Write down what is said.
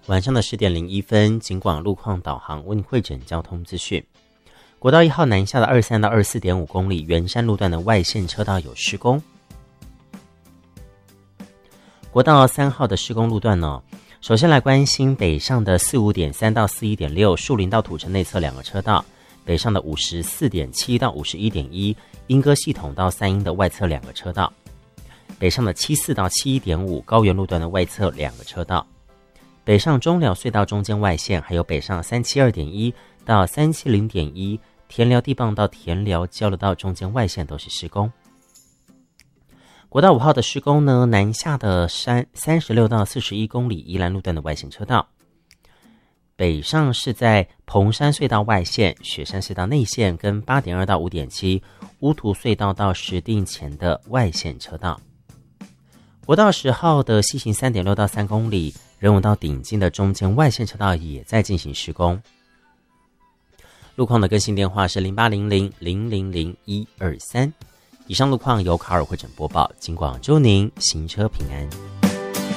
晚上的10点01分，警广路况导航为你汇整交通资讯。国道1号南下的23到24.5公里圆山路段的外线车道有施工。国道3号的施工路段呢，首先来关心北上的45.3到41.6树林到土城内侧2个车道，北上的54.7到51.1莺歌系统到三莺的外侧2个车道，北上的74到71.5高原路段的外侧2个车道，北上中寮隧道中间外线，还有北上372.1到370.1田寮地磅到田寮交流道中间外线都是施工。国道5号的施工呢，南下的36到41公里宜兰路段的外线车道，北上是在蓬山隧道外线、雪山隧道内线跟8.2到5.7乌涂隧道到石碇前的外线车道。国道10号的西行3.6到3公里仁武到顶进的中间外线车道也在进行施工。路况的更新电话是0800000123。以上路况由卡尔汇整播报，警广祝您行车平安。